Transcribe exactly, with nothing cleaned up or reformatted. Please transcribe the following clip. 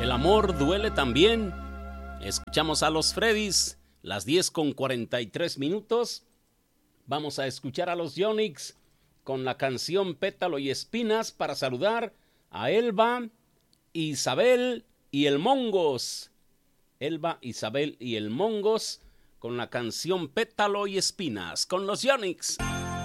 El amor duele también. Escuchamos a los Freddys, las diez con cuarenta y tres minutos. Vamos a escuchar a los Yonix con la canción Pétalo y Espinas para saludar a Elba, Isabel y el Mongos. Elba, Isabel y el Mongos con la canción Pétalo y Espinas con los Yonix.